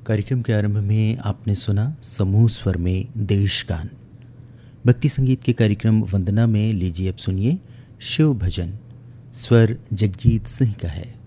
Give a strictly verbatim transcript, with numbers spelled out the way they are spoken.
कार्यक्रम के आरंभ में आपने सुना समूह स्वर में देशगान। भक्ति संगीत के कार्यक्रम वंदना में लीजिए अब सुनिए शिव भजन। स्वर जगजीत सिंह का है।